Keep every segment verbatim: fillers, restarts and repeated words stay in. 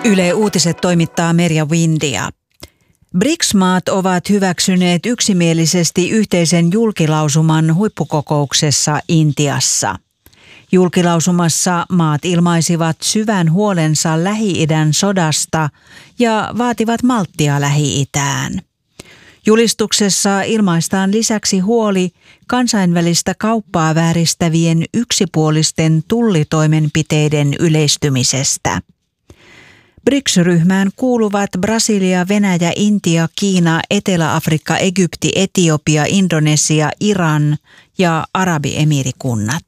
Yle Uutiset toimittaa Merja Windia. B R I C S-maat ovat hyväksyneet yksimielisesti yhteisen julkilausuman huippukokouksessa Intiassa. Julkilausumassa maat ilmaisivat syvän huolensa Lähi-idän sodasta ja vaativat malttia Lähi-itään. Julistuksessa ilmaistaan lisäksi huoli kansainvälistä kauppaa vääristävien yksipuolisten tullitoimenpiteiden yleistymisestä. B R I C S-ryhmään kuuluvat Brasilia, Venäjä, Intia, Kiina, Etelä-Afrikka, Egypti, Etiopia, Indonesia, Iran ja Arabiemiirikunnat.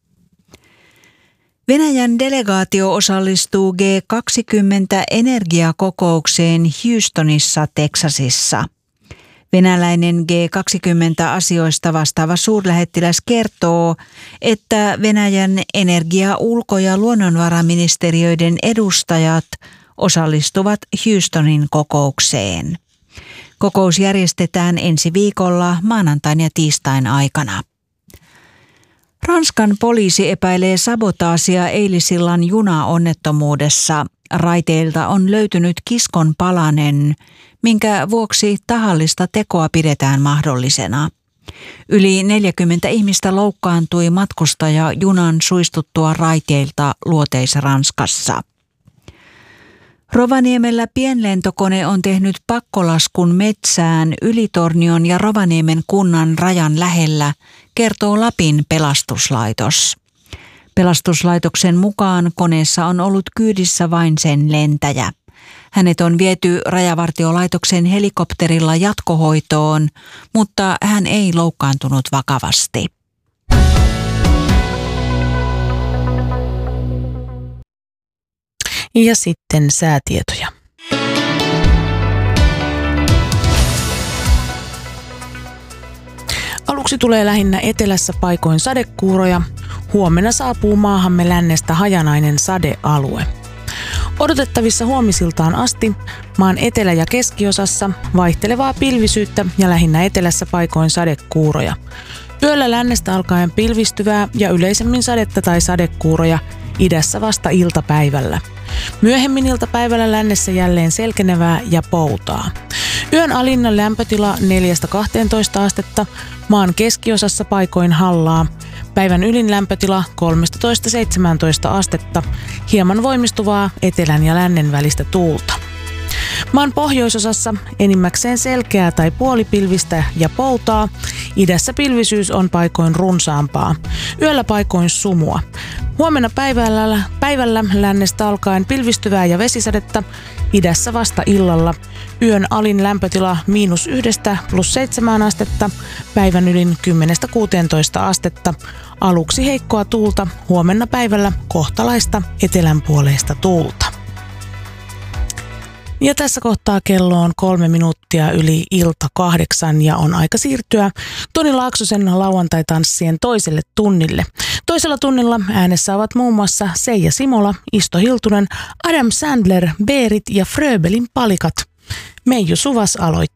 Venäjän delegaatio osallistuu G kaksikymmentä-energiakokoukseen Houstonissa, Teksasissa. Venäläinen G kaksikymmentä-asioista vastaava suurlähettiläs kertoo, että Venäjän energia-, ulko- ja luonnonvaraministeriöiden edustajat osallistuvat Houstonin kokoukseen. Kokous järjestetään ensi viikolla maanantain ja tiistain aikana. Ranskan poliisi epäilee sabotaasia eilisillan junaonnettomuudessa. Raiteilta on löytynyt kiskon palanen, minkä vuoksi tahallista tekoa pidetään mahdollisena. Yli neljäkymmentä ihmistä loukkaantui matkustaja junan suistuttua raiteilta Luoteis-Ranskassa. Rovaniemellä pienlentokone on tehnyt pakkolaskun metsään Ylitornion ja Rovaniemen kunnan rajan lähellä, kertoo Lapin pelastuslaitos. Pelastuslaitoksen mukaan koneessa on ollut kyydissä vain sen lentäjä. Hänet on viety Rajavartiolaitoksen helikopterilla jatkohoitoon, mutta hän ei loukkaantunut vakavasti. Ja sitten säätietoja. Aluksi tulee lähinnä etelässä paikoin sadekuuroja. Huomenna saapuu maahamme lännestä hajanainen sadealue. Odotettavissa huomisiltaan asti maan etelä- ja keskiosassa vaihtelevaa pilvisyyttä ja lähinnä etelässä paikoin sadekuuroja. Yöllä lännestä alkaen pilvistyvää ja yleisemmin sadetta tai sadekuuroja, idässä vasta iltapäivällä. Myöhemmin iltapäivällä lännessä jälleen selkenevää ja poutaa. Yön alinnan lämpötila neljästä kahteentoista astetta, maan keskiosassa paikoin hallaa. Päivän ylin lämpötila kolmetoista seitsemäntoista astetta, hieman voimistuvaa etelän ja lännen välistä tuulta. Maan pohjoisosassa enimmäkseen selkeää tai puolipilvistä ja poutaa. Idässä pilvisyys on paikoin runsaampaa. Yöllä paikoin sumua. Huomenna päivällä, päivällä lännestä alkaen pilvistyvää ja vesisadetta. Idässä vasta illalla. Yön alin lämpötila miinus yhdestä plus seitsemään astetta. Päivän ylin kymmenestä kuuteentoista astetta. Aluksi heikkoa tuulta. Huomenna päivällä kohtalaista etelänpuoleista tuulta. Ja tässä kohtaa kello on kolme minuuttia yli ilta kahdeksan ja on aika siirtyä Toni Laaksosen lauantai-tanssien toiselle tunnille. Toisella tunnilla äänessä ovat muun muassa Seija Simola, Isto Hiltunen, Adam Sandler, Berit ja Fröbelin palikat. Meiju Suvas aloittaa.